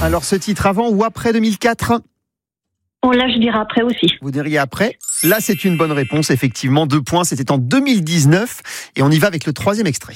Alors ce titre avant ou après 2004 ? Oh là, je dirais après aussi. Vous diriez après ? Là, c'est une bonne réponse, effectivement. 2 points, c'était en 2019. Et on y va avec le 3e extrait.